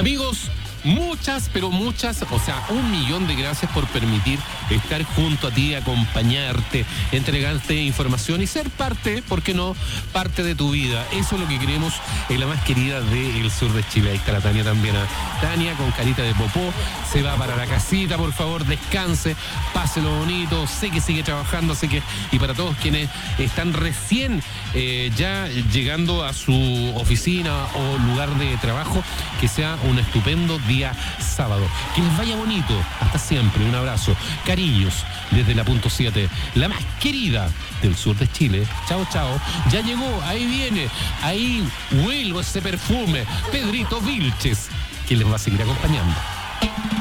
Amigos, muchas, pero muchas, o sea, 1.000.000 de gracias por permitir estar junto a ti, acompañarte, entregarte información y ser parte, ¿por qué no?, parte de tu vida. Eso es lo que queremos en la más querida del sur de Chile. Ahí está la Tania también. Tania con carita de popó, se va para la casita, por favor, descanse, páselo bonito, sé que sigue trabajando, sé que, y para todos quienes están recién ya llegando a su oficina o lugar de trabajo, que sea un estupendo día sábado. Que les vaya bonito. Hasta siempre. Un abrazo. Cariños desde la punto 7, la más querida del sur de Chile. Chao, chao. Ya llegó. Ahí viene. Ahí huelo ese perfume. Pedrito Vilches, que les va a seguir acompañando.